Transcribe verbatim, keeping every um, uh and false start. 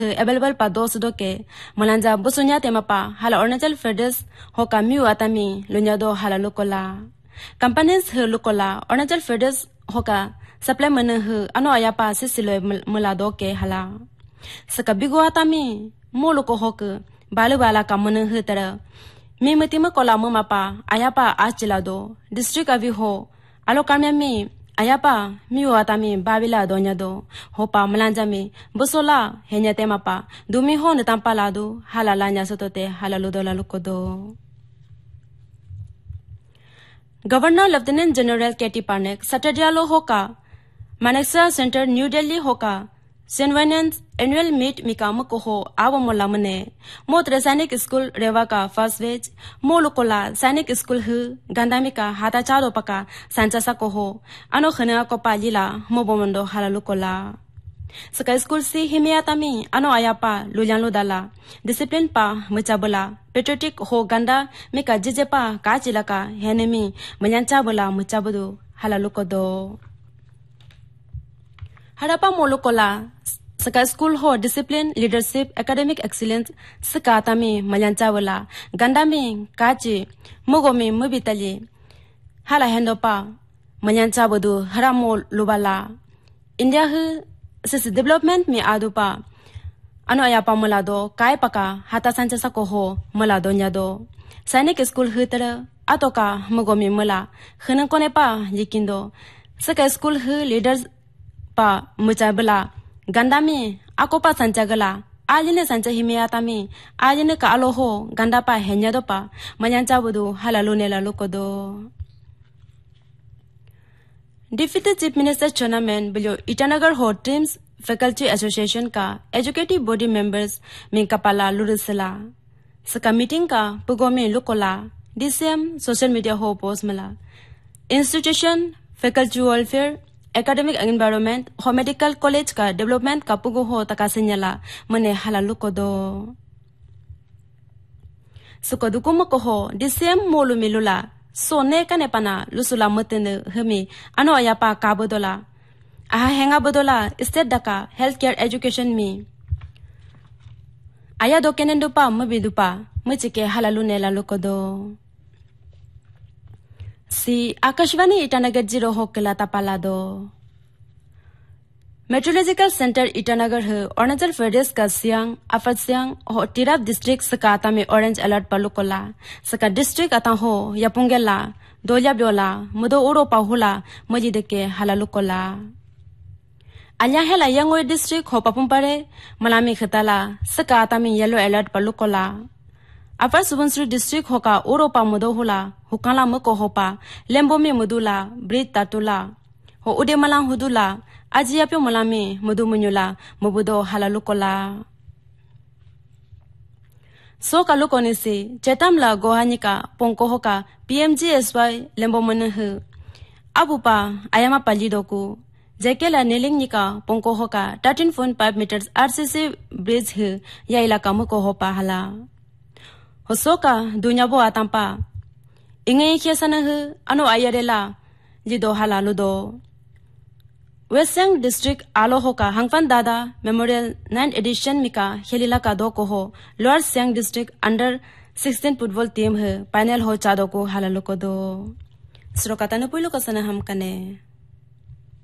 available pa dos do ke malanja busunya temapa hala Arunachal Pradesh hoka miu atami lunyado hala lokola companies he lokola Arunachal Pradesh hoka supply mana he ano ayapa sisilo mulado ke hala saka bigo atami mo loko hok balu bala ka mana he tara mi matima kola mapa ayapa achilado district avi ho alo kamya mi ayapa miu atami babila donya do hopa malanja mi busola henya temapa dumi ho netampala do hala lanya sotote hala lodola lokodo Governor Lieutenant General K T Panek Saturday lo hoka Manexa Center New Delhi hoka Senvanance annual meet mikama ko ho awamola mane mo Sainik School Rewa ka first batch mo lokola Sainik School hu gandamika hata chado paka sanchasa ko ho ano khana ko palila mo bomondo hala lokola Saka school si himiatami ano ayapa lujan lodala discipline pa muchabala patriotic ho ganda mika jejepa ka chilaka henemi manyancha bola muchabudu hala lokodo Harapa molokola Saka school ho discipline leadership academic excellence saka tami manyancha bola gandami kachi mugomi mubitali hala hendopa manyancha bodu haramo lubala India hu Sis development mi adupa ano ayapa mulado kai paka hata sanchasa ko ho mulado nyado Sainik School hutara atoka mugomi mula khana kone pa yikindo saka school hu leaders pa muchabala gandami akopa sanchagala ajine sancha himiatami ajine ka alo ho ganda pa henyado pa manyancha budu halalune la lokodo Deputy Chief Minister Chonamen Bilyo Itanagar Ho Teams Faculty Association ka Educative Body Members min kapala lurusala Saka meeting ka pugomi lukola D C M social media ho post mala Institution Faculty Welfare Academic Environment Ho Medical College ka development ka pugo ho takasinyala mane halalukodo Suko dukumo ko ho D C M molu milula So ne kane pana lusula mutene hemi ano ayapa kabodola aha henga bodola state daka healthcare education mi aya do kenendo pa mabidupa muchike halalu ne la lokodo si akashvani itanagar zero hokela tapalado Meteorological Center Itanagar है Arunachal Pradesh का सियांग अफसियांग हो Tirap district सकाता में orange alert पर लुकोला सका district आता हो यापुंगेला दोल्या ब्योला मुदो उरो पाहुला मजिद के हाला लुकोला अल्या हेला यंगवे डिस्ट्रिक्ट हो पापुंपरे मलामी खताला सकाता में येलो अलर्ट पर लुकोला अपर सुबनसिरी डिस्ट्रिक्ट होका उरो पा मुदो होला हुकाला मको होपा लेम्बो में मुदुला ब्रिज तातुला हो उदे मलांग हुदुला Ajiapyo malami mudu munyula mubudo halalukola So kalukoni si chetamla gohanika pongkohoka P M G S Y lembo manahu Abupa ayama palidoku Jekela nilingnika pongkohoka thirteen point five meters R C C bridge hu yaila kamuko hopa hala Hosoka dunyabo atampa Inge khesanahu ano ayarela jido halaludo Western District Alo Hoka Hangfan Dada Memorial ninth edition Mika Helila ka do ko ho Lower Siang District under sixteen football team he final ho chado ko halalo ko do Srokata na pulo ka sana ham kane